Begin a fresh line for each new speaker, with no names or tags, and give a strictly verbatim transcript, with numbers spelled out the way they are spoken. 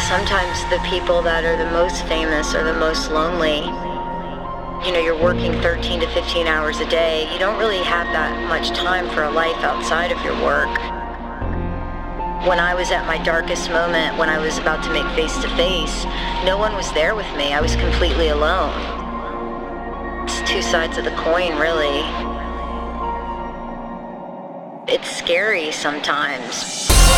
Sometimes the people that are the most famous are the most lonely. You know, you're working thirteen to fifteen hours a day. You don't really have that much time for a life outside of your work. When I was at my darkest moment, when I was about to make Face to Face, no one was there with me. I was completely alone. It's two sides of the coin, really. It's scary sometimes.